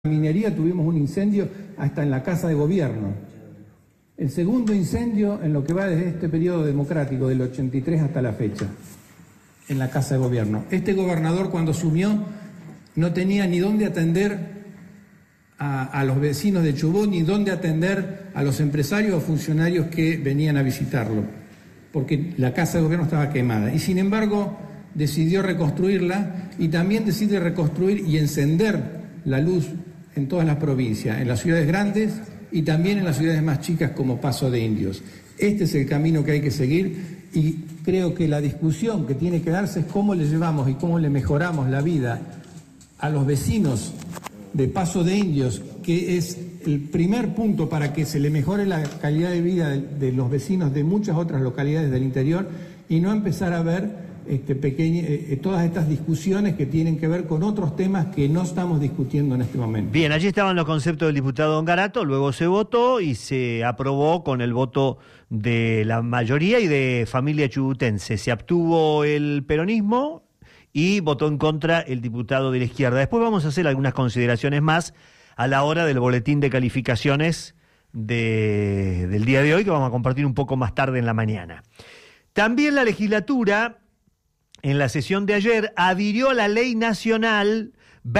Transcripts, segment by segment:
minería tuvimos un incendio hasta en la Casa de Gobierno. El segundo incendio en lo que va desde este periodo democrático, del 83 hasta la fecha, en la Casa de Gobierno. Este gobernador, cuando asumió, no tenía ni dónde atender a los vecinos de Chubut, ni dónde atender a los empresarios o funcionarios que venían a visitarlo, porque la Casa de Gobierno estaba quemada. Y sin embargo, decidió reconstruirla y también decide reconstruir y encender la luz en todas las provincias, en las ciudades grandes y también en las ciudades más chicas como Paso de Indios. Este es el camino que hay que seguir y creo que la discusión que tiene que darse es cómo le llevamos y cómo le mejoramos la vida a los vecinos de Paso de Indios, que es el primer punto para que se le mejore la calidad de vida de los vecinos de muchas otras localidades del interior y no empezar a ver todas estas discusiones que tienen que ver con otros temas que no estamos discutiendo en este momento. Bien, allí estaban los conceptos del diputado Ongarato, luego se votó y se aprobó con el voto de la mayoría y de familia chubutense. Se abstuvo el peronismo y votó en contra el diputado de la izquierda. Después vamos a hacer algunas consideraciones más a la hora del boletín de calificaciones del día de hoy, que vamos a compartir un poco más tarde en la mañana. También la legislatura, en la sesión de ayer, adhirió a la ley nacional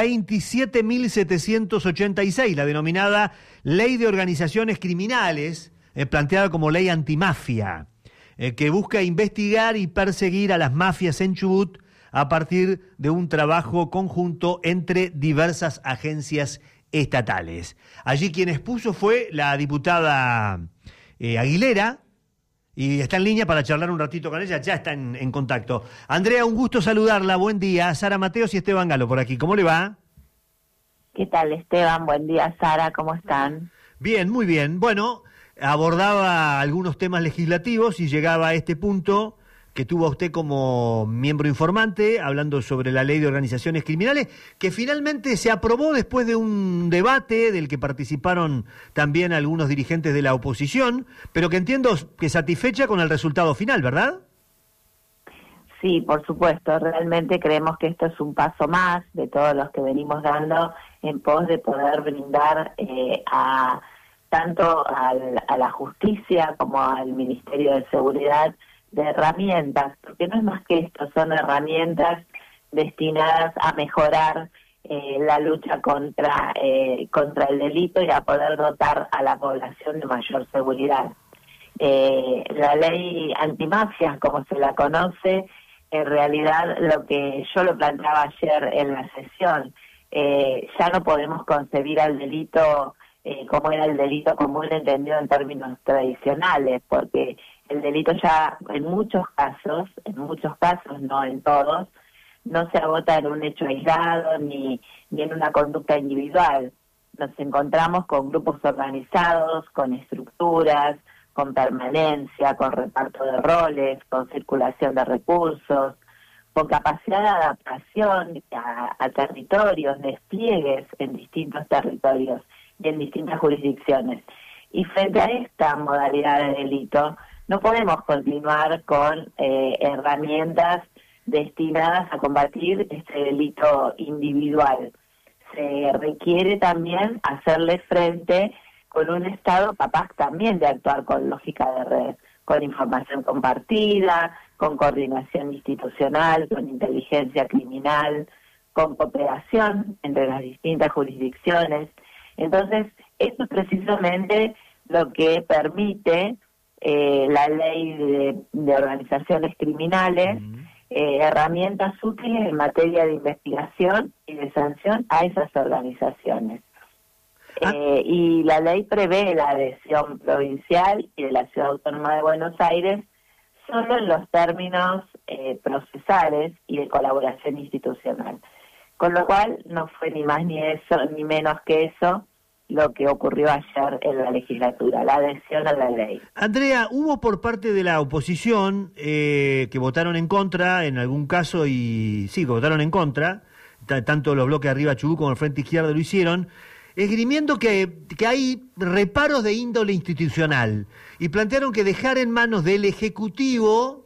27.786, la denominada Ley de Organizaciones Criminales, planteada como ley antimafia, que busca investigar y perseguir a las mafias en Chubut a partir de un trabajo conjunto entre diversas agencias estatales. Allí quien expuso fue la diputada Aguilera, y está en línea para charlar un ratito con ella, ya está en contacto. Andrea, un gusto saludarla, buen día. Sara Mateos y Esteban Galo por aquí, ¿cómo le va? ¿Qué tal, Esteban? Buen día, Sara, ¿cómo están? Bien, muy bien. Bueno, abordaba algunos temas legislativos y llegaba a este punto que tuvo usted como miembro informante, hablando sobre la ley de organizaciones criminales, que finalmente se aprobó después de un debate del que participaron también algunos dirigentes de la oposición, pero que entiendo que satisfecha con el resultado final, ¿verdad? Sí, por supuesto. Realmente creemos que esto es un paso más de todos los que venimos dando en pos de poder brindar tanto a la justicia como al Ministerio de Seguridad de herramientas, porque no es más que esto, son herramientas destinadas a mejorar la lucha contra el delito y a poder dotar a la población de mayor seguridad. La ley antimafia, como se la conoce, en realidad lo que yo lo planteaba ayer en la sesión, ya no podemos concebir al delito como era el delito común entendido en términos tradicionales, porque el delito ya en muchos casos, no en todos, no se agota en un hecho aislado ni en una conducta individual. Nos encontramos con grupos organizados, con estructuras, con permanencia, con reparto de roles, con circulación de recursos, con capacidad de adaptación a territorios, despliegues en distintos territorios y en distintas jurisdicciones. Y frente a esta modalidad de delito, no podemos continuar con herramientas destinadas a combatir este delito individual. Se requiere también hacerle frente con un Estado capaz también de actuar con lógica de red, con información compartida, con coordinación institucional, con inteligencia criminal, con cooperación entre las distintas jurisdicciones. Entonces, esto es precisamente lo que permite la ley de organizaciones criminales, herramientas útiles en materia de investigación y de sanción a esas organizaciones. Y la ley prevé la adhesión provincial y de la Ciudad Autónoma de Buenos Aires solo en los términos procesales y de colaboración institucional. Con lo cual no fue ni más ni menos que eso lo que ocurrió ayer en la legislatura, la adhesión a la ley. Andrea, hubo por parte de la oposición que votaron en contra, en algún caso, que votaron en contra, tanto los bloques Arriba Chubut como el Frente Izquierda lo hicieron, esgrimiendo que hay reparos de índole institucional, y plantearon que dejar en manos del Ejecutivo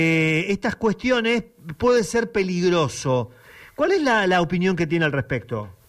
estas cuestiones puede ser peligroso. ¿Cuál es la opinión que tiene al respecto?